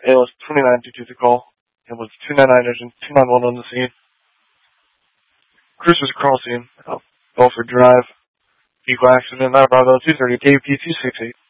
ALS 29 due to the call. It was 299 engine, 291 on the scene. Cruisers across scene. Belford Drive. Vehicle accident, 9 Bravo 230, KUP 268.